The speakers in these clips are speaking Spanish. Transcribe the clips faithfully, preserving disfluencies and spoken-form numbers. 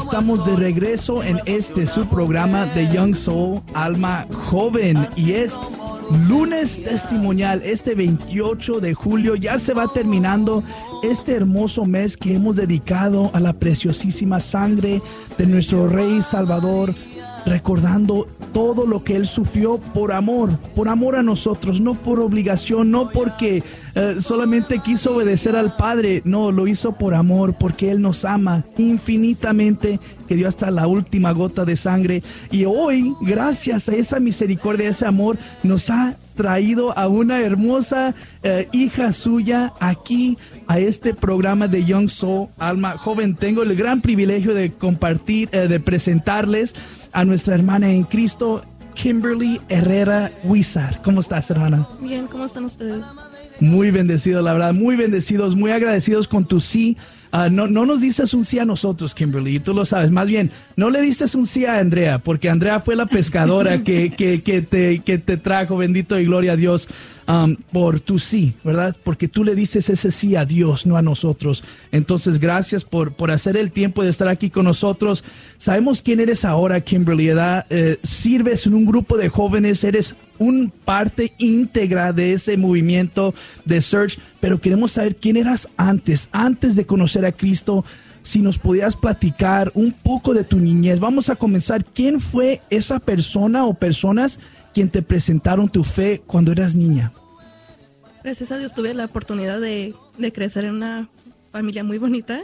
estamos de regreso en este su programa de Young Soul, Alma Joven, y es lunes testimonial. Este veintiocho de julio ya se va terminando este hermoso mes que hemos dedicado a la preciosísima sangre de nuestro Rey Salvador, recordando todo lo que Él sufrió por amor, por amor a nosotros, no por obligación, no porque uh, solamente quiso obedecer al Padre, no, lo hizo por amor, porque Él nos ama infinitamente, que dio hasta la última gota de sangre. Y hoy, gracias a esa misericordia, ese amor, nos ha traído a una hermosa uh, hija suya aquí a este programa de Young Soul, Alma Joven. Tengo el gran privilegio de compartir, uh, de presentarles a nuestra hermana en Cristo, Kimberly Herrera Huizar. ¿Cómo estás, hermana? Bien, ¿cómo están ustedes? Muy bendecidos, la verdad, muy bendecidos, muy agradecidos con tu sí. Uh, no, no nos dices un sí a nosotros, Kimberly, y tú lo sabes. Más bien, no le dices un sí a Andrea, porque Andrea fue la pescadora que, que, que, te, que te trajo, bendito y gloria a Dios, um, por tu sí, ¿verdad? Porque tú le dices ese sí a Dios, no a nosotros. Entonces, gracias por, por hacer el tiempo de estar aquí con nosotros. Sabemos quién eres ahora, Kimberly, ¿verdad? Eh, sirves en un grupo de jóvenes, eres un parte íntegra de ese movimiento de Search, pero queremos saber quién eras antes, antes de conocer a Cristo. Si nos pudieras platicar un poco de tu niñez. Vamos a comenzar. ¿Quién fue esa persona o personas quien te presentaron tu fe cuando eras niña? Gracias a Dios tuve la oportunidad de, de crecer en una familia muy bonita,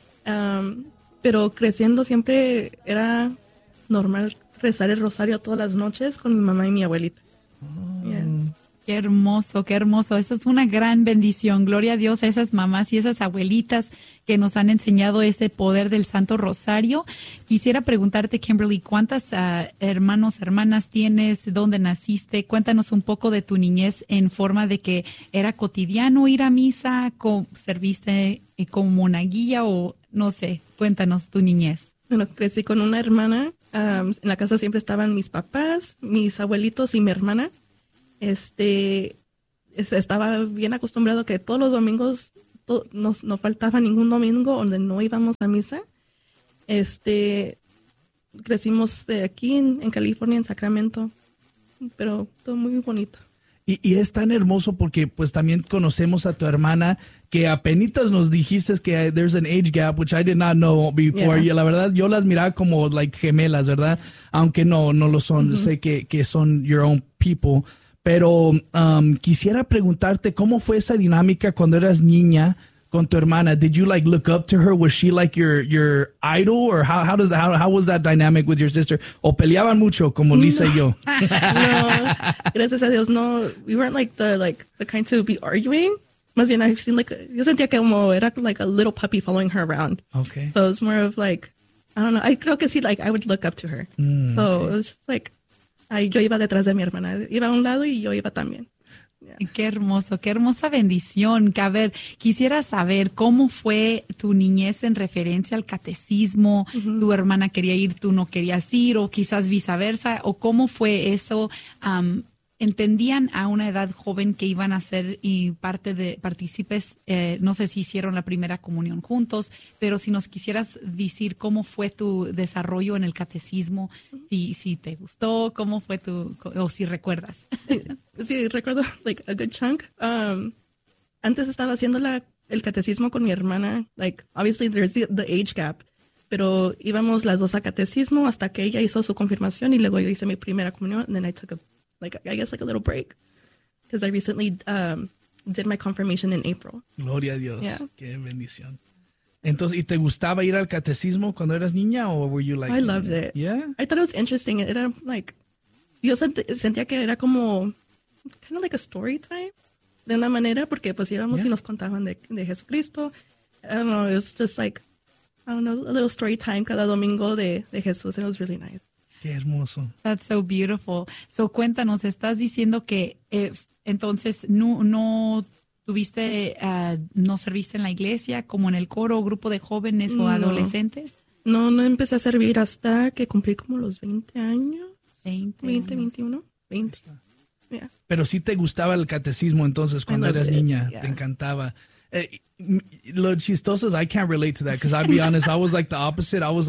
um, pero creciendo siempre era normal rezar el rosario todas las noches con mi mamá y mi abuelita. Oh, yeah. Qué hermoso, qué hermoso. Eso es una gran bendición. Gloria a Dios a esas mamás y esas abuelitas que nos han enseñado ese poder del Santo Rosario. Quisiera preguntarte, Kimberly, ¿cuántas uh, hermanos, hermanas tienes? ¿Dónde naciste? Cuéntanos un poco de tu niñez en forma de que era cotidiano ir a misa, co- serviste como monaguilla o no sé. Cuéntanos tu niñez. Bueno, crecí con una hermana. Um, en la casa siempre estaban mis papás, mis abuelitos y mi hermana. Este, estaba bien acostumbrado que todos los domingos to, nos, no faltaba ningún domingo donde no íbamos a misa. Este, crecimos de aquí en, en California, en Sacramento, pero todo muy bonito. Y, y es tan hermoso porque pues también conocemos a tu hermana que apenitas nos dijiste que there's an age gap, which I did not know before. Yeah. Y la verdad yo las miraba como like gemelas, ¿verdad? Aunque no, no lo son. Mm-hmm. Sé que, que son your own people. Pero um, quisiera preguntarte cómo fue esa dinámica cuando eras niña con tu hermana. Did you like look up to her? Was she like your your idol, or how how does that, how how was that dynamic with your sister? O peleaban mucho como Lisa no. y yo. No, gracias a Dios no. We weren't like the like the kind to be arguing. Más bien, I seemed like yo sentía que como era like a little puppy following her around. Okay. So it's more of like I don't know. I creo que sí, like I would look up to her. Mm, so okay. it was just like. Ay, yo iba detrás de mi hermana, iba a un lado y yo iba también. Yeah. Qué hermoso, qué hermosa bendición. Que, a ver, quisiera saber cómo fue tu niñez en referencia al catecismo. Uh-huh. Tu hermana quería ir, tú no querías ir, o quizás viceversa, o cómo fue eso. Um, ¿Entendían a una edad joven que iban a ser y parte de partícipes? Eh, no sé si hicieron la primera comunión juntos, pero si nos quisieras decir cómo fue tu desarrollo en el catecismo, si, si te gustó, cómo fue tu, o si recuerdas. Sí, recuerdo like a good chunk. Um, antes estaba haciendo la, el catecismo con mi hermana. Like, obviously there's the, the age gap, pero íbamos las dos a catecismo hasta que ella hizo su confirmación y luego yo hice mi primera comunión, and then I took a like I guess like a little break because I recently um, did my confirmation in April. Gloria a Dios. Yeah. Qué bendición. Entonces, ¿y te gustaba ir al catecismo cuando eras niña, o were you like? I loved it. Yeah. I thought it was interesting. Era like yo sent- sentía que era como kind of like a story time de una manera porque pues íbamos yeah. y nos contaban de, de Jesucristo. I don't know. It was just like I don't know, a little story time cada domingo de, de Jesús, and it was really nice. Qué hermoso. That's so beautiful. So, cuéntanos, estás diciendo que eh, entonces no, no tuviste, uh, no serviste en la iglesia como en el coro o grupo de jóvenes o no. adolescentes. No, no empecé a servir hasta que cumplí como los veinte años. veinte, veinte, veintiuno, veinte. Yeah. Pero sí te gustaba el catecismo entonces cuando eras it. niña, Yeah. te encantaba. Eh, lo chistoso es I can't relate to that because I'll be honest, I was like the opposite. I was like,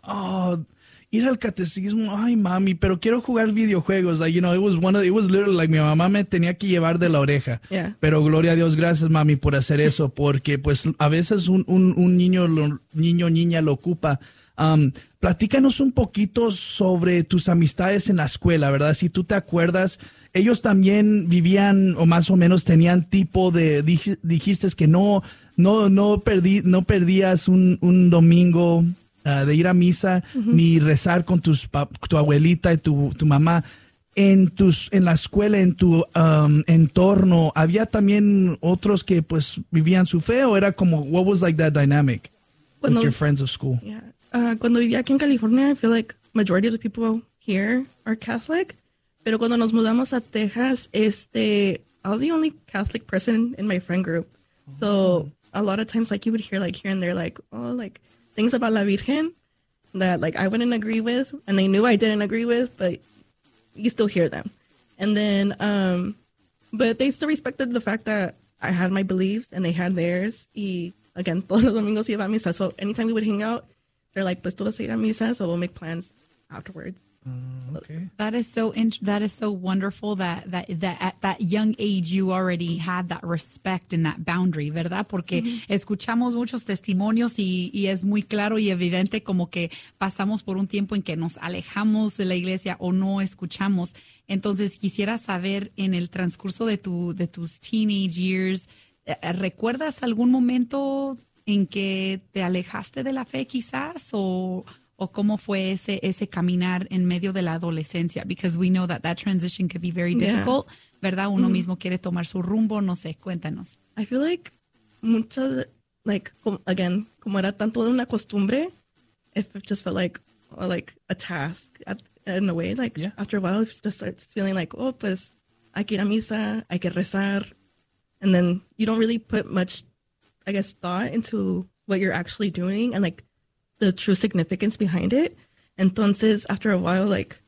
oh, ir al catecismo, ay mami, pero quiero jugar videojuegos. Like, you know, it was one of, it was literally like mi mamá me tenía que llevar de la oreja. Yeah. Pero gloria a Dios, gracias mami por hacer eso, porque pues a veces un, un, un niño, lo, niño, niña lo ocupa. Um, platícanos un poquito sobre tus amistades en la escuela, ¿verdad? Si tú te acuerdas, ellos también vivían o más o menos tenían tipo de, dij, dijiste que no, no, no perdí, no perdías un, un domingo. Uh, de ir a misa, uh-huh. ni rezar con tus tu abuelita y tu, tu mamá. En tus en la escuela, en tu um, entorno, ¿había también otros que pues vivían su fe o era como, what was like that dynamic cuando, with your friends of school? Yeah. Uh, cuando vivía aquí en California, I feel like majority of the people here are Catholic, pero cuando nos mudamos a Texas, este, I was the only Catholic person in my friend group. Oh. So a lot of times, like you would hear like here and there, like, oh, like, things about La Virgen that like I wouldn't agree with, and they knew I didn't agree with, but you still hear them. And then, um, but they still respected the fact that I had my beliefs and they had theirs. Y again, todos los domingos iba a misa. So anytime we would hang out, they're like, pues tú vas a ir a misa, so we'll make plans afterwards. Uh, okay. That is so int- that is so wonderful that, that that at that young age you already had that respect and that boundary, ¿verdad? Porque mm-hmm. escuchamos muchos testimonios y, y es muy claro y evidente como que pasamos por un tiempo en que nos alejamos de la iglesia o no escuchamos. Entonces quisiera saber en el transcurso de tu de tus teenage years, ¿recuerdas algún momento en que te alejaste de la fe quizás o o cómo fue ese ese caminar en medio de la adolescencia? Because we know that that transition could be very difficult, yeah. ¿verdad? Uno mm-hmm. mismo quiere tomar su rumbo, no sé, cuéntanos. I feel like muchas, like, again, como era tanto de una costumbre, it just felt like, oh, like a task at, in a way. Like, yeah. after a while, it just starts feeling like, oh, pues, hay que ir a misa, hay que rezar. And then you don't really put much, I guess, thought into what you're actually doing and, like, the true significance behind it. Entonces, after a while, like,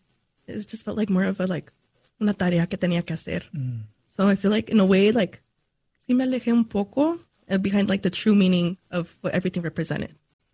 it just felt like more of a, like, una tarea que tenía que hacer. Mm. So I feel like, in a way, like, sí me alejé un poco uh, behind, like, the true meaning of what everything represented.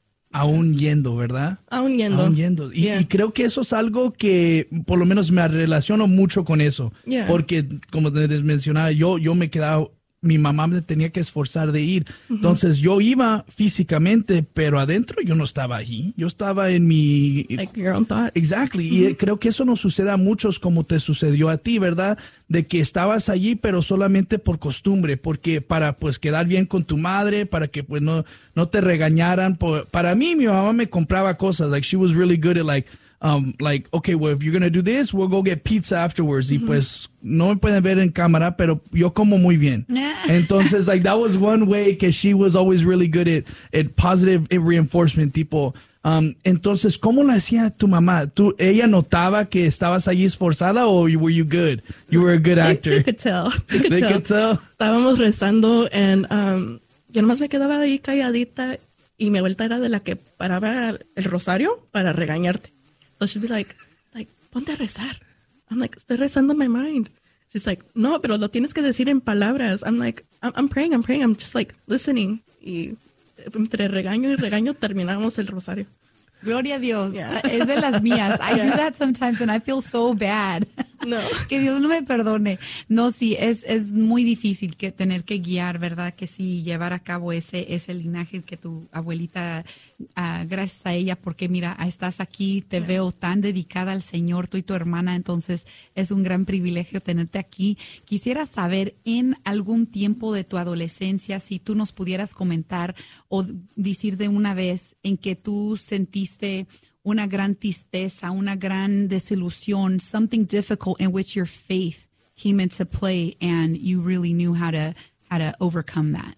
Aún yendo, ¿verdad? Aún yendo. Aún yendo. Y, yeah. y creo que eso es algo que, por lo menos, me relaciono mucho con eso. Yeah. Porque, como te mencionaba, yo, yo me quedaba... mi mamá me tenía que esforzar de ir. Uh-huh. Entonces yo iba físicamente, pero adentro yo no estaba allí. Yo estaba en mi... Like your own thoughts. Exactly. Uh-huh. Y creo que eso nos sucede a muchos como te sucedió a ti, ¿verdad? De que estabas allí, pero solamente por costumbre, porque para pues quedar bien con tu madre, para que pues no, no te regañaran. Por, para mí, mi mamá me compraba cosas. Like she was really good at like... Um, like, okay, well, if you're going to do this, we'll go get pizza afterwards. Mm-hmm. Y pues, no me pueden ver en cámara, pero yo como muy bien. Entonces, like, that was one way que she was always really good at, at positive reinforcement, tipo, um, entonces, ¿cómo lo hacía tu mamá? ¿Tú, ella notaba que estabas allí esforzada o were you good? You were a good actor. They, they could tell. They could they tell. Could tell. Estábamos rezando and, um, yo nomás me quedaba ahí calladita y mi abuelita era de la que paraba el rosario para regañarte. So she'd be like, like, ponte a rezar. I'm like, estoy rezando in my mind. She's like, no, pero lo tienes que decir en palabras. I'm like, I'm, I'm praying, I'm praying. I'm just like listening. Y entre regaño y regaño terminamos el rosario. Gloria a Dios. Yeah. Es de las mías. I yeah. do that sometimes and I feel so bad. No. Que Dios no me perdone. No, sí, es, es muy difícil que tener que guiar, ¿verdad? Que sí, llevar a cabo ese, ese linaje que tu abuelita, uh, gracias a ella, porque mira, estás aquí, te yeah. veo tan dedicada al Señor, tú y tu hermana, entonces es un gran privilegio tenerte aquí. Quisiera saber, en algún tiempo de tu adolescencia, si tú nos pudieras comentar o decir de una vez en que tú sentiste una gran tristeza, una gran desilusión, something difficult in which your faith came into play and you really knew how to how to overcome that.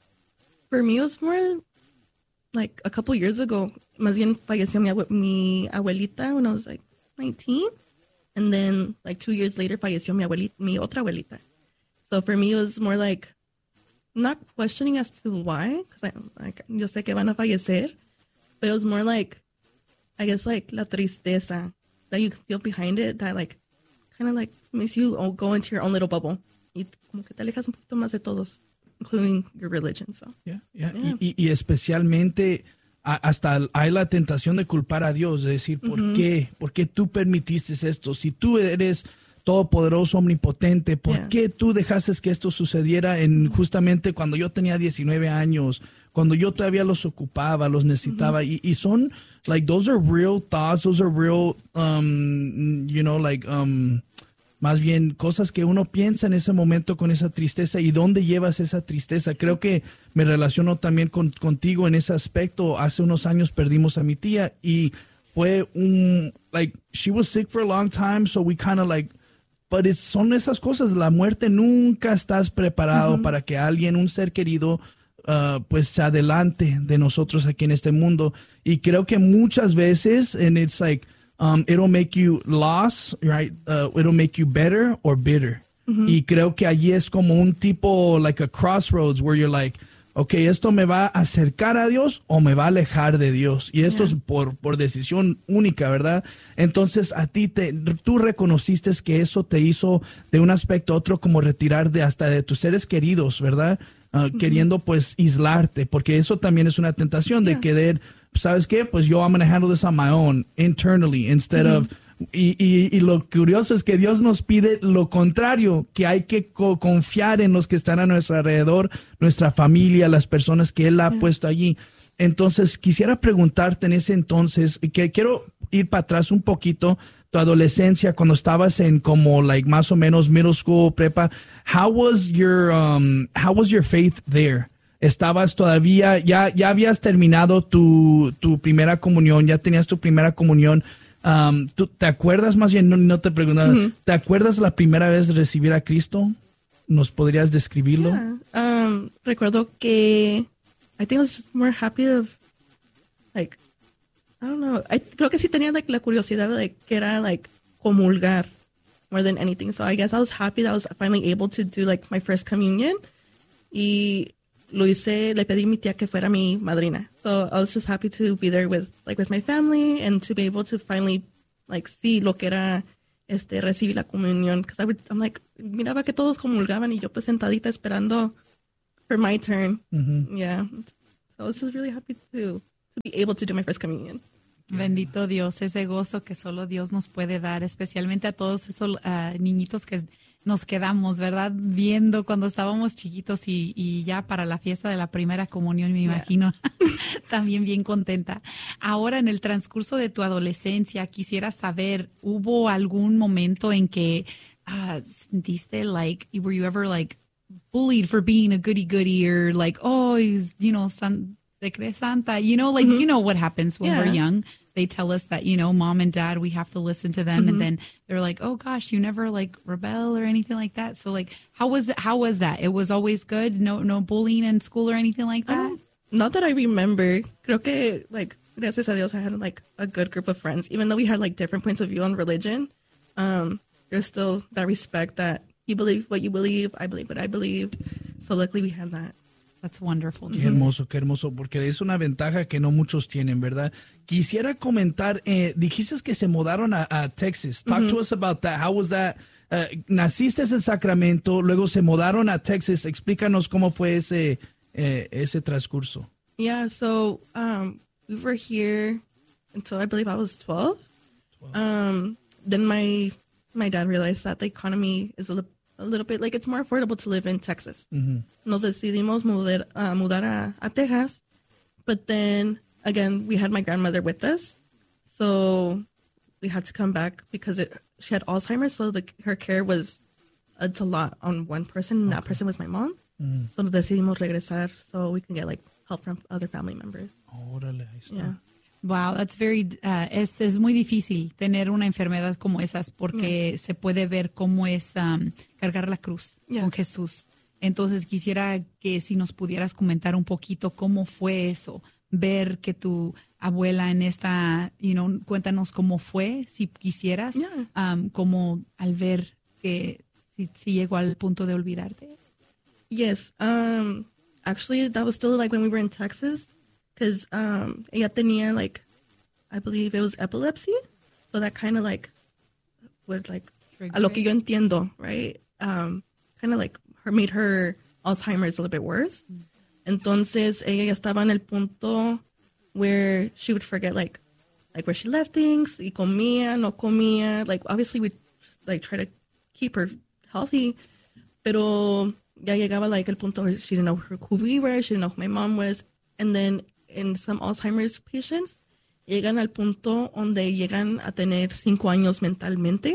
For me, it was more like a couple years ago. Más bien falleció mi, abue- mi abuelita when I was like nineteen. And then like two years later falleció mi abuelita, mi otra abuelita. So for me, it was more like not questioning as to why, because I like, yo sé que van a fallecer, but it was more like, I guess, like, la tristeza that you feel behind it that, like, kind of, like, makes you go into your own little bubble. Y como que te alejas un poquito más de todos, including your religion, so. Yeah, yeah. yeah. Y, y especialmente a, hasta hay la tentación de culpar a Dios, de decir, ¿por uh-huh. qué? ¿Por qué tú permitiste esto? Si tú eres todopoderoso, omnipotente, ¿por yeah. qué tú dejaste que esto sucediera en justamente cuando yo tenía diecinueve años? Cuando yo todavía los ocupaba, los necesitaba. Uh-huh. y, y son, like, those are real thoughts, those are real, um, you know, like, um, más bien cosas que uno piensa en ese momento con esa tristeza. ¿Y dónde llevas esa tristeza? Creo que me relaciono también con, contigo en ese aspecto. Hace unos años perdimos a mi tía y fue un, like, she was sick for a long time, so we kind of like, but it's, son esas cosas. La muerte, nunca estás preparado uh-huh. para que alguien, un ser querido, Uh, pues se adelante de nosotros aquí en este mundo. Y creo que muchas veces, and it's like, um, it'll make you lost, right? Uh, it'll make you better or bitter. Uh-huh. Y creo que allí es como un tipo, like a crossroads, where you're like, okay, ¿esto me va a acercar a Dios o me va a alejar de Dios? Y esto yeah. es por, por decisión única, ¿verdad? Entonces, a ti, te, tú reconociste que eso te hizo de un aspecto a otro como retirar de hasta de tus seres queridos, ¿verdad? Uh, uh-huh. Queriendo pues aislarte, porque eso también es una tentación de yeah. querer, ¿sabes qué? Pues yo I'm going to handle this on my own, internally, instead uh-huh. of... Y, y, y lo curioso es que Dios nos pide lo contrario, que hay que co- confiar en los que están a nuestro alrededor, nuestra familia, las personas que Él ha yeah. puesto allí. Entonces, quisiera preguntarte en ese entonces, que quiero ir para atrás un poquito, tu adolescencia, cuando estabas en como like más o menos middle school, prepa, how was your um how was your faith there? Estabas todavía, ya ya habías terminado tu tu primera comunión, ya tenías tu primera comunión. Um, ¿tú te acuerdas más bien? No, no te preguntaba. Uh-huh. ¿Te acuerdas la primera vez de recibir a Cristo? ¿Nos podrías describirlo? Yeah. Um, recuerdo que I think I was just more happy of like I don't know. I, creo que sí tenía like la curiosidad de like, que era like comulgar more than anything. So I guess I was happy that I was finally able to do like my first communion. Y lo hice, le pedí a mi tía que fuera mi madrina. So I was just happy to be there with like with my family and to be able to finally like see lo que era este recibir la comunión. Because I would, I'm like, miraba que todos comulgaban y yo pues sentadita esperando for my turn. Mm-hmm. Yeah. So I was just really happy to to be able to do my first communion. Bendito Dios, ese gozo que solo Dios nos puede dar, especialmente a todos esos uh, niñitos que nos quedamos, ¿verdad? Viendo cuando estábamos chiquitos y, y ya para la fiesta de la primera comunión, me imagino, yeah. también bien contenta. Ahora, en el transcurso de tu adolescencia, quisiera saber, ¿hubo algún momento en que uh, sentiste, like, were you ever, like, bullied for being a goody-goody or, like, oh, he's, you know, san- se cree santa, you know, like, mm-hmm. you know what happens when yeah. we're young. They tell us that, you know, mom and dad, we have to listen to them. Mm-hmm. And then they're like, oh gosh, you never like rebel or anything like that. So like, how was it, how was that? It was always good? No, no bullying in school or anything like that? Um, not that I remember. Creo que like, gracias a Dios, I had like a good group of friends. Even though we had like different points of view on religion, um, there's still that respect that you believe what you believe, I believe what I believe. So luckily we had that. That's wonderful. Qué hermoso, qué hermoso, porque es una ventaja que no muchos tienen, ¿verdad? Quisiera comentar, eh, dijiste que se mudaron a, a Texas. Talk mm-hmm. to us about that. How was that? Uh, naciste en Sacramento, luego se mudaron a Texas. Explícanos cómo fue ese, eh, ese transcurso. Yeah, so um, we were here until I believe I was twelve. twelve. Um, then my my dad realized that the economy is a little a little bit like it's more affordable to live in Texas. Mm-hmm. Nos decidimos mudar, uh, mudar a, a Texas, but then again we had my grandmother with us, so we had to come back because it, she had Alzheimer's, so the, her care was it's a lot on one person. And okay. That person was my mom, mm-hmm. so nos decidimos regresar so we can get like help from other family members. Órale, ahí está. Yeah. Wow, that's very, uh, es, es muy difícil tener una enfermedad como esas porque yeah. se puede ver cómo es um, cargar la cruz yeah. con Jesús. Entonces quisiera que si nos pudieras comentar un poquito cómo fue eso, ver que tu abuela en esta, you know, cuéntanos cómo fue, si quisieras, yeah. um, como al ver que si, si llegó al punto de olvidarte. Yes, um, actually that was still like when we were in Texas. Because um, ella tenía, like, I believe it was epilepsy. So that kind of, like, was, like, a lo que yo entiendo, right? Um, kind of, like, her, made her Alzheimer's a little bit worse. Mm. Entonces, ella ya estaba en el punto where she would forget like like where she left things, y comía, no comía. Like obviously we like try to keep her healthy, pero ya llegaba like el punto where she didn't know who we were, she didn't know who my mom was. And then in some Alzheimer's patients, llegan al punto donde llegan a tener cinco años mentalmente.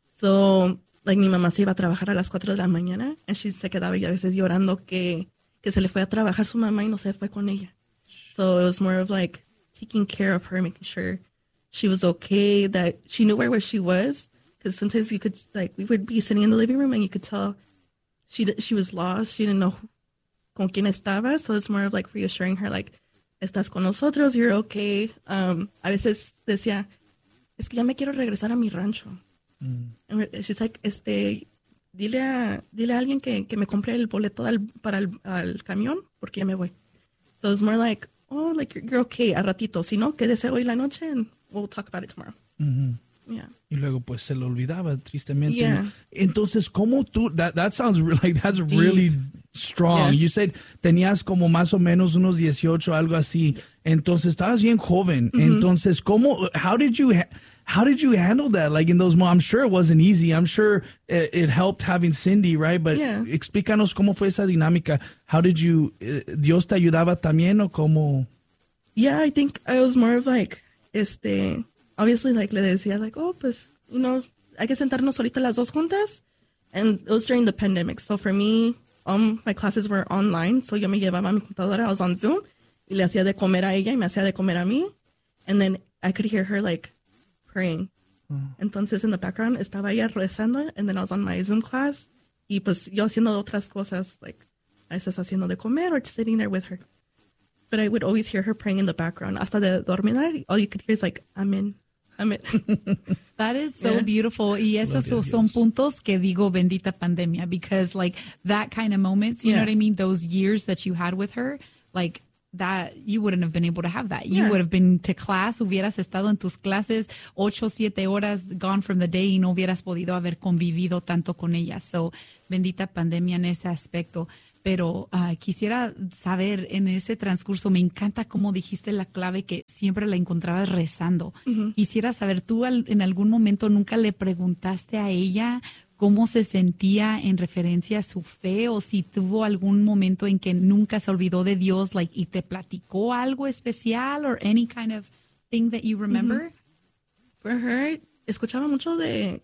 So, like, mi mamá se iba a trabajar a las cuatro de la mañana, and she se quedaba y a veces llorando que, que se le fue a trabajar su mamá y no se fue con ella. So it was more of like taking care of her, making sure she was okay, that she knew where, where she was. Because sometimes you could, like, we would be sitting in the living room and you could tell she she was lost. She didn't know who, con quién estaba. So it's more of like reassuring her, like, estás con nosotros, you're okay. Um, a veces decía, es que ya me quiero regresar a mi rancho. Mm. And she's like, este, dile a, dile a alguien que, que me compre el boleto al, para el al camión, porque ya me voy. So it's more like, oh, like, you're, you're okay, a ratito. Si no, quédese hoy la noche and we'll talk about it tomorrow. Mm-hmm. Yeah. Y luego pues se lo olvidaba tristemente. Yeah. Entonces, ¿cómo tú? That, that sounds like that's Deep. really strong. Yeah. You said tenías como más o menos unos dieciocho, algo así. Yes. Entonces, estabas bien joven. Mm-hmm. Entonces, ¿cómo? How did you how did you handle that? Like in those moments, I'm sure it wasn't easy. I'm sure it, it helped having Cindy, right? But yeah. explícanos cómo fue esa dinámica. How did you? ¿Dios te ayudaba también o cómo? Yeah, I think I was more of like, este, obviously, like, le decía, like, oh, pues, you know, hay que sentarnos ahorita las dos juntas. And it was during the pandemic. So for me, um, my classes were online. So yo me llevaba mi computadora, I was on Zoom, y le hacía de comer a ella y me hacía de comer a mí. And then I could hear her, like, praying. Mm. Entonces, in the background, estaba ella rezando, and then I was on my Zoom class. Y pues yo haciendo otras cosas, like, a veces haciendo de comer or just sitting there with her. But I would always hear her praying in the background. Hasta de dormida, all you could hear is like, amen, amen. That is so yeah. beautiful. Y esos so, son puntos que digo bendita pandemia, because like that kind of moments, you yeah. know what I mean? Those years that you had with her, like that, you wouldn't have been able to have that. You yeah. would have been to class, hubieras estado en tus clases ocho, siete horas gone from the day y no hubieras podido haber convivido tanto con ella. So, bendita pandemia en ese aspecto. Pero uh, quisiera saber en ese transcurso, me encanta cómo dijiste la clave que siempre la encontrabas rezando. Uh-huh. Quisiera saber, ¿tú al, en algún momento nunca le preguntaste a ella cómo se sentía en referencia a su fe, o si tuvo algún momento en que nunca se olvidó de Dios, like, y te platicó algo especial or any kind of thing that you remember? Uh-huh. For her, escuchaba mucho de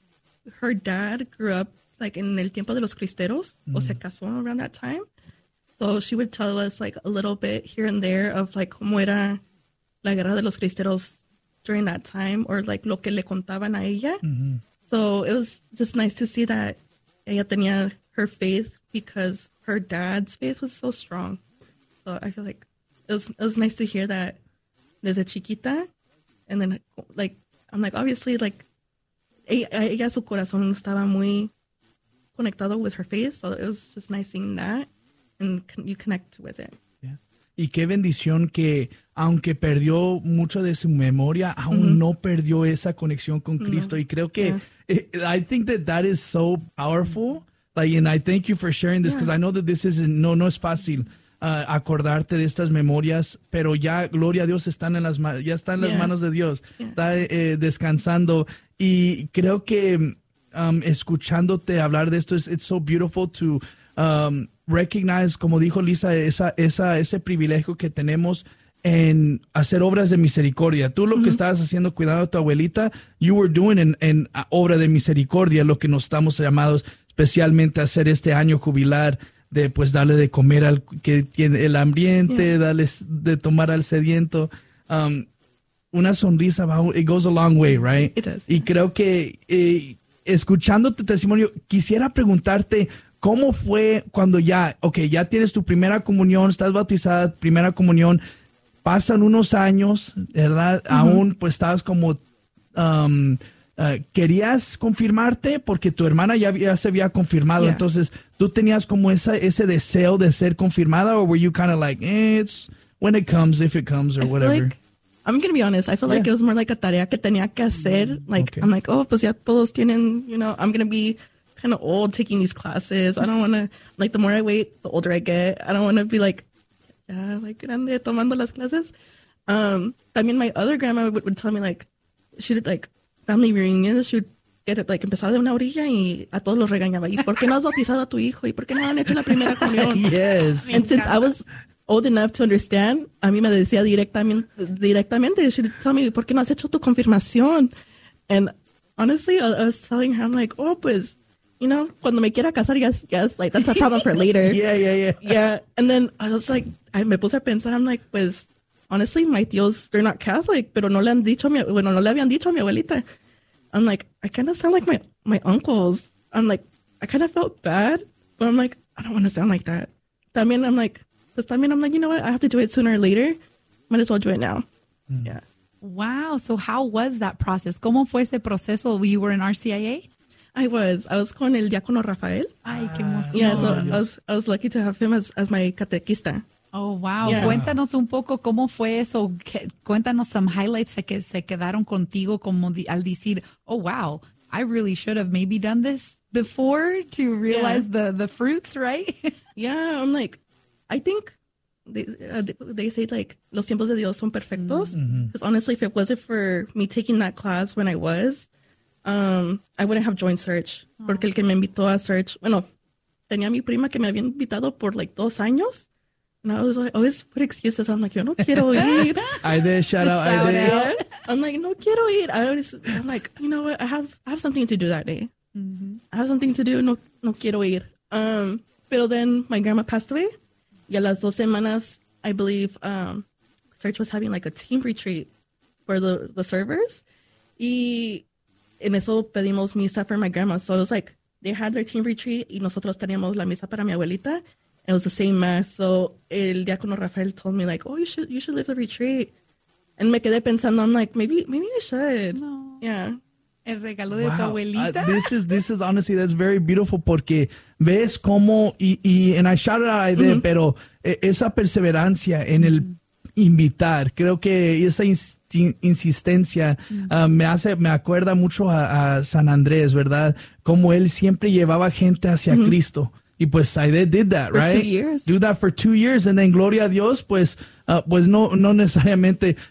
her dad grew up like in el tiempo de los cristeros, mm. o se casó around that time. So she would tell us like a little bit here and there of like cómo era la guerra de los cristeros during that time, or like lo que le contaban a ella. Mm-hmm. So it was just nice to see that ella tenía her faith because her dad's faith was so strong. So I feel like it was, it was nice to hear that desde chiquita. And then like, I'm like, obviously like ella, ella su corazón estaba muy conectado with her faith, so it was just nice seeing that, and you connect with it. Yeah. Y qué bendición que, aunque perdió mucho de su memoria, aún mm-hmm. no perdió esa conexión con Cristo. No. Y creo que, yeah. it, I think that that is so powerful. Like, and I thank you for sharing this, because yeah. I know that this is, no, no es fácil uh, acordarte de estas memorias, pero ya, gloria a Dios, están en las, ya está en las yeah. manos de Dios. Yeah. Está eh, descansando. Y creo que Um, escuchándote hablar de esto, es it's so beautiful to um, recognize, como dijo Lisa, esa, esa, ese privilegio que tenemos en hacer obras de misericordia. Tú lo mm-hmm. que estabas haciendo cuidando a tu abuelita, you were doing en, en uh, obra de misericordia, lo que nos estamos llamados especialmente a hacer este año jubilar, de pues darle de comer al que tiene el hambriente, yeah. darle de tomar al sediento. Um, una sonrisa, it goes a long way, right? It does. Y creo que eh, escuchando tu testimonio, quisiera preguntarte cómo fue cuando ya, ok, ya tienes tu primera comunión, estás bautizada, primera comunión, pasan unos años, ¿verdad? Uh-huh. Aún pues estabas como, um, uh, querías confirmarte porque tu hermana ya, ya se había confirmado, yeah. entonces, ¿tú tenías como esa, ese deseo de ser confirmada, or were you kind of like, eh, it's when it comes, if it comes, or I whatever? Like, I'm going to be honest. I feel like yeah. it was more like a tarea que tenía que hacer. Like, okay. I'm like, oh, pues ya todos tienen, you know, I'm going to be kind of old taking these classes. I don't want to, like, the more I wait, the older I get. I don't want to be like, yeah, like, grande tomando las clases. Um, también my other grandma would, would tell me, like, she did, like, family reunions. She would get it, like, empezaba de una orilla y a todos los regañaba. ¿Y por qué no has bautizado a tu hijo? ¿Y por qué no han hecho la primera comunión? Yes. And since I was old enough to understand, a mí me decía directamente, directamente, she would tell me, ¿por qué no has hecho tu confirmación? And honestly, I, I was telling her, I'm like, oh, pues, you know, cuando me quiera casar, yes, yes, like, that's a problem for later. Yeah, yeah, yeah. Yeah. And then I was like, I me puse a pensar, I'm like, pues, honestly, my tíos, they're not Catholic, pero no le han dicho a mi, bueno, no le habían dicho a mi abuelita. I'm like, I kind of sound like my, my uncles. I'm like, I kind of felt bad, but I'm like, I don't want to sound like that. También, I'm like, pues también, I'm like, you know what? I have to do it sooner or later. Might as well do it now. Mm. Yeah. Wow. So how was that process? ¿Cómo fue ese proceso? You were in R C I A? I was. I was con el diácono Rafael. Ay, qué emoción. Yeah, so I was, I was lucky to have him as, as my catequista. Oh, wow. Yeah. Cuéntanos un poco cómo fue eso. Cuéntanos some highlights de que se quedaron contigo como di, al decir, oh, wow, I really should have maybe done this before to realize yeah. the, the fruits, right? Yeah, I'm like, I think they, uh, they say like, los tiempos de Dios son perfectos. Because mm-hmm. honestly, if it wasn't for me taking that class when I was, um, I wouldn't have joined Search. Oh. Porque el que me invitó a Search, bueno, tenía mi prima que me había invitado por like dos años. And I was like, always put excuses. I'm like, yo no quiero ir. I did, shout out, shout I did. Out. I'm like, no quiero ir. I always, I'm like, you know what? I have, I have something to do that day. Mm-hmm. I have something to do. No, no quiero ir. Um, pero then my grandma passed away. Y a las dos semanas, I believe, um, Search was having like a team retreat for the, the servers. Y en eso pedimos misa for my grandma. So it was like, they had their team retreat y nosotros teníamos la misa para mi abuelita. It was the same mass. So el diácono Rafael told me like, oh, you should, you should live the retreat. And me quedé pensando, I'm like, maybe, maybe I should. No. Yeah. El regalo de wow. tu abuelita. Uh, this is, this is honestly, that's very beautiful porque ves cómo, y, y and I shout out a Aide, mm-hmm. pero esa perseverancia en el invitar, creo que esa insti- insistencia mm-hmm. uh, me hace, me acuerda mucho a, a San Andrés, ¿verdad? Como él siempre llevaba gente hacia mm-hmm. Cristo. Y pues Aide did that, for right? two years. Do that for two years and then gloria a Dios, pues, uh, pues no, no necesariamente